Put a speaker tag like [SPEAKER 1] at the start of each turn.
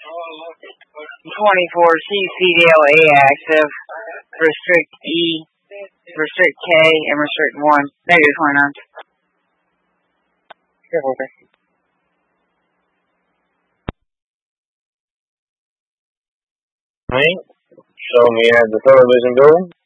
[SPEAKER 1] 24, see CDLA active, restrict E, restrict K, and restrict 1, negative 29.
[SPEAKER 2] Okay. Alright, so we have the third vision going.